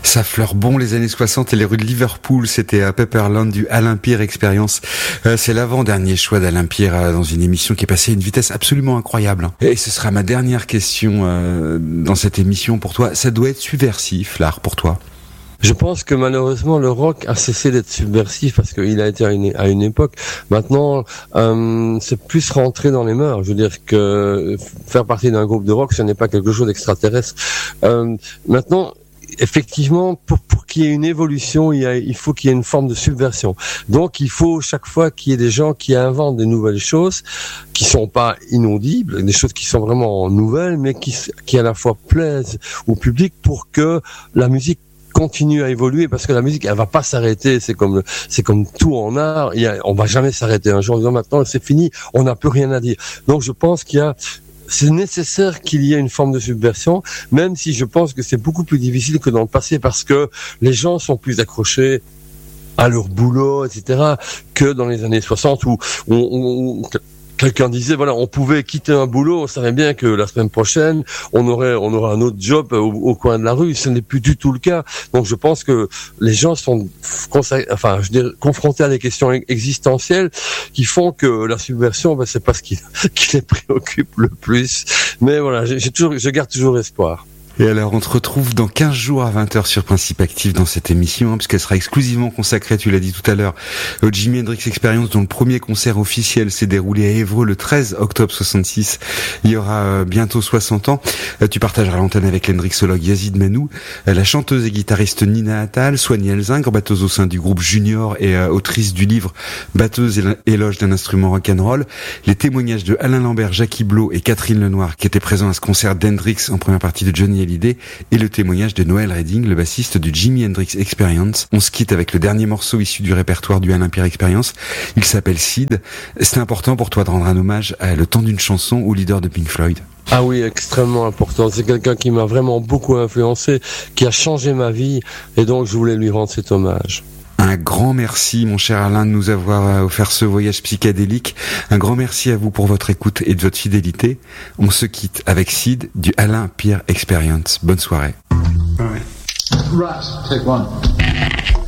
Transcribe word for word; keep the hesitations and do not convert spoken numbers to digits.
Ça fleure bon les années soixante et les rues de Liverpool, c'était à Pepperland du Alain Pierre Experience. Euh, c'est l'avant-dernier choix d'Alain Pierre euh, dans une émission qui est passée à une vitesse absolument incroyable. Et ce sera ma dernière question euh, dans cette émission pour toi. Ça doit être subversif, l'art, pour toi? Je pense que malheureusement le rock a cessé d'être subversif parce qu'il a été à une, à une époque. Maintenant, euh, c'est plus rentré dans les mœurs. Je veux dire que faire partie d'un groupe de rock, ce n'est pas quelque chose d'extraterrestre. Euh, maintenant, effectivement, pour, pour qu'il y ait une évolution, il, y a, il faut qu'il y ait une forme de subversion. Donc, il faut chaque fois qu'il y ait des gens qui inventent des nouvelles choses, qui sont pas inaudibles, des choses qui sont vraiment nouvelles, mais qui, qui à la fois plaisent au public pour que la musique continue à évoluer, parce que la musique, elle va pas s'arrêter. C'est comme, c'est comme tout en art. Il y a, on va jamais s'arrêter. Un jour, en disant maintenant, c'est fini, on n'a plus rien à dire. Donc, je pense qu'il y a c'est nécessaire qu'il y ait une forme de subversion, même si je pense que c'est beaucoup plus difficile que dans le passé, parce que les gens sont plus accrochés à leur boulot, et cetera, que dans les années soixante où on, on, quelqu'un disait, voilà, on pouvait quitter un boulot, on savait bien que la semaine prochaine, on aurait, on aurait un autre job au, au coin de la rue. Ce n'est plus du tout le cas. Donc, je pense que les gens sont, enfin, je veux dire, confrontés à des questions existentielles qui font que la subversion, ben, c'est pas ce qui, qui les préoccupe le plus. Mais voilà, j'ai, j'ai toujours, je garde toujours espoir. Et alors, on te retrouve dans quinze jours à vingt heures sur Principe Actif dans cette émission, hein, puisqu'elle sera exclusivement consacrée, tu l'as dit tout à l'heure, au Jimi Hendrix Experience, dont le premier concert officiel s'est déroulé à Évreux le treize octobre soixante-six. Il y aura euh, bientôt soixante ans. Euh, tu partageras l'antenne avec l'hendrixologue Yazid Manou, euh, la chanteuse et guitariste Nina Attal, Soigny Elzingre, batteuse au sein du groupe Junior et euh, autrice du livre Batteuse et éloge d'un instrument rock'n'roll, les témoignages de Alain Lambert, Jackie Blot et Catherine Lenoir, qui étaient présents à ce concert d'Hendrix en première partie de Johnny Hallyday, et le témoignage de Noël Redding, le bassiste du Jimi Hendrix Experience. On se quitte avec le dernier morceau issu du répertoire du Alain Pierre Experience. Il s'appelle Seed. C'est important pour toi de rendre un hommage à Le temps d'une chanson au leader de Pink Floyd? Ah oui, extrêmement important. C'est quelqu'un qui m'a vraiment beaucoup influencé, qui a changé ma vie, et donc je voulais lui rendre cet hommage. Un grand merci, mon cher Alain, de nous avoir offert ce voyage psychédélique. Un grand merci à vous pour votre écoute et de votre fidélité. On se quitte avec Seed du Alain Pierre Experience. Bonne soirée. Right, take one.